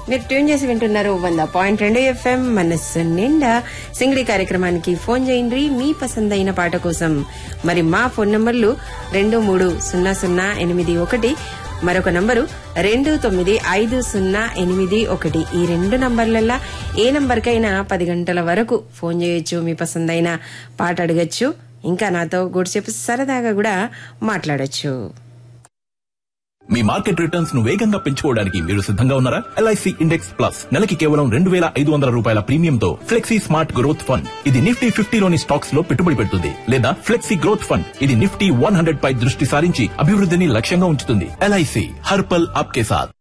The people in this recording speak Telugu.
మీరు ట్యూన్ చేసి వింటున్నారు 100.2 FM మనస్సు నిండా. సింగిడి కార్యక్రమానికి ఫోన్ చేయండి మీ పసందైన పాట కోసం. మరి మా ఫోన్ నంబర్లు 23000881, మరొక నంబరు 295081. ఈ 2 నంబర్లల్లా ఏ నంబర్కైనా 10 గంటల వరకు ఫోన్ చేయొచ్చు, మీ పసందైన పాట అడగచ్చు, ఇంకా నాతో గూడ్సేపు సరదాగా కూడా మాట్లాడొచ్చు. మీ మార్కెట్ రిటర్న్స్ ను వేగంగా పెంచుకోవడానికి మీరు సిద్ధంగా ఉన్నారా? ఎల్ఐసి ఇండెక్స్ ప్లస్ నెలకి కేవలం 2,500 రూపాయల ప్రీమియంతో ఫ్లెక్సీ స్మార్ట్ గ్రోత్ ఫండ్. ఇది నిఫ్టీ 50లోని స్టాక్స్ లో పెట్టుబడి పెడుతుంది. లేదా ఫ్లెక్సీ గ్రోత్ ఫండ్, ఇది నిఫ్టీ 100 పై దృష్టి సారించి అభివృద్ధిని లక్ష్యంగా ఉంచుతుంది. ఎల్ఐసి హర్ పల్ ఆప్కే సాథ్.